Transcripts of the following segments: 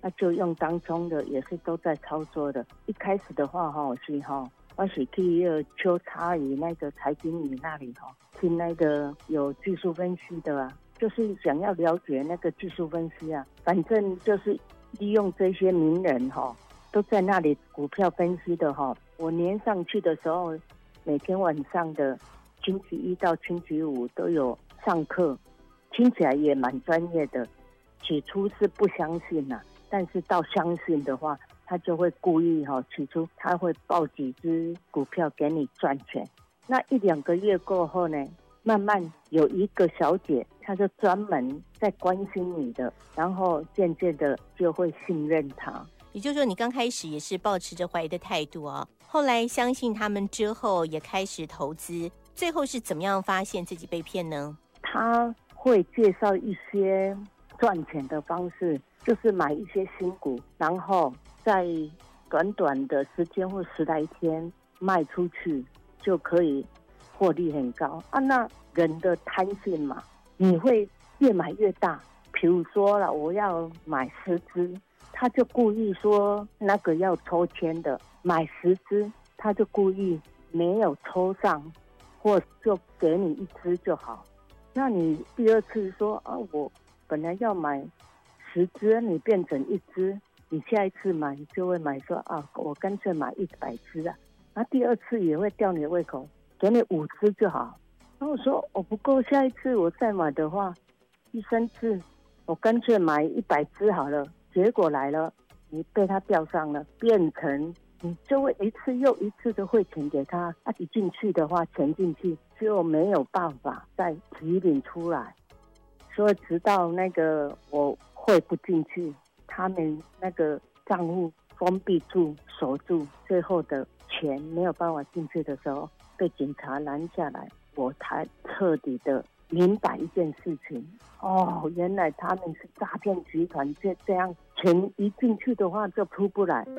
那就用当中的也是都在操作的。一开始的话我是去秋茶鱼那个财经鱼那里听那个有技术分析的啊，就是想要了解那个技术分析啊，反正就是利用这些名人都在那里股票分析的我连上去的时候，每天晚上的星期一到星期五都有上课，听起来也蛮专业的。起初是不相信啊，但是到相信的话，他就会故意起初他会报几只股票给你赚钱。那1-2个月过后呢，慢慢有一个小姐，她就专门在关心你的，然后渐渐的就会信任她。 也就是说，你刚开始也是抱持着怀疑的态度后来相信他们之后，也开始投资，最后是怎么样发现自己被骗呢？ 他会介绍一些赚钱的方式，就是买一些新股，然后在短短的时间或10来天卖出去，就可以获利很高啊。那人的贪心嘛，你会越买越大。比如说了，我要买10只，他就故意说那个要抽签的，买10只，他就故意没有抽上，或就给你1只就好。那你第二次说我本来要买10只，你变成1只，你下一次买就会买说我干脆买100只啊。那第二次也会吊你胃口，给你5只就好。然后我说我不够，下一次我再买的话，第3次我干脆买100只好了。结果来了，你被他钓上了，变成你就会一次又一次的汇钱给他，一进去的话，钱进去就没有办法再提领出来。所以直到那个我汇不进去，他们那个账户封闭住锁住，最后的钱没有办法进去的时候，被警察拦下来，我才彻底的明白一件事情原来他们是诈骗集团，这样钱一进去的话就出不来。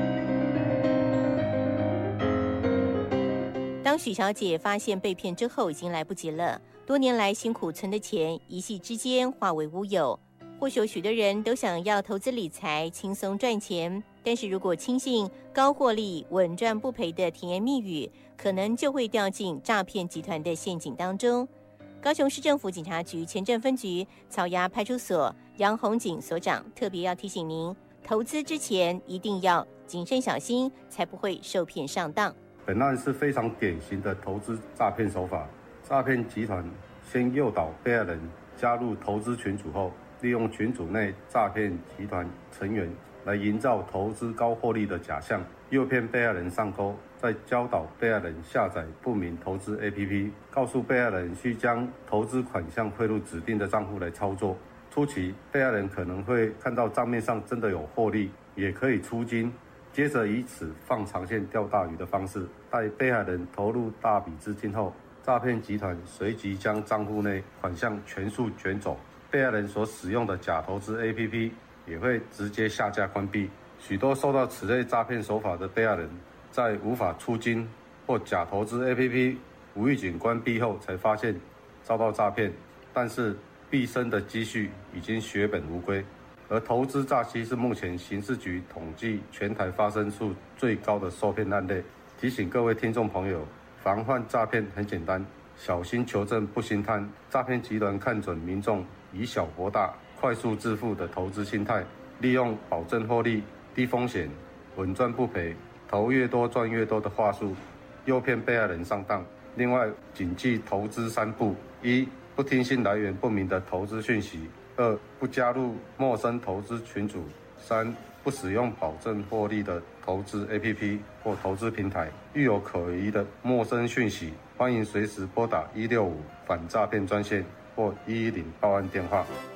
当许小姐发现被骗之后，已经来不及了。多年来辛苦存的钱，一夕之间化为乌有。或许许多人都想要投资理财，轻松赚钱，但是如果轻信高获利、稳赚不赔的甜言蜜语，可能就会掉进诈骗集团的陷阱当中。高雄市政府警察局前镇分局草衙派出所杨宏景所长特别要提醒您，投资之前一定要谨慎小心，才不会受骗上当。 本案是非常典型的投资诈骗手法。诈骗集团先诱导被害人加入投资群组后，利用群组内诈骗集团成员来营造投资高获利的假象，诱骗被害人上钩，再教导被害人下载不明投资 APP， 告诉被害人需将投资款项汇入指定的账户来操作。初期被害人可能会看到账面上真的有获利，也可以出金，接着以此放长线钓大鱼的方式，待被害人投入大笔资金后，诈骗集团随即将账户内款项全数卷走，被害人所使用的假投资 APP 也会直接下架关闭。许多受到此类诈骗手法的被害人，在无法出金或假投资 APP 无预警关闭后，才发现遭到诈骗，但是毕生的积蓄已经血本无归。而投资诈欺是目前刑事局统计全台发生数最高的受骗案例。提醒各位听众朋友，防范诈骗很简单，小心求证不心贪。诈骗集团看准民众以小博大、快速致富的投资心态，利用保证获利、低风险、稳赚不赔、投越多赚越多的话术，诱骗被害人上当。另外，谨记投资3不：1、不听信来源不明的投资讯息；2、不加入陌生投资群组；3、不使用保证获利的投资 APP 或投资平台。遇有可疑的陌生讯息，欢迎随时拨打165反诈骗专线或110报案电话。